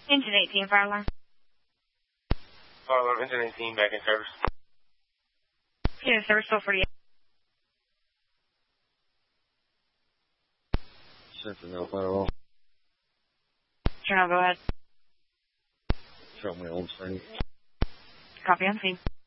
Engine 18, fire alarm. Fire alarm, engine 18, back in service. Yeah, service 1248. Sentinel, fire alarm. Sure, go ahead. Show me on scene. Copy on scene.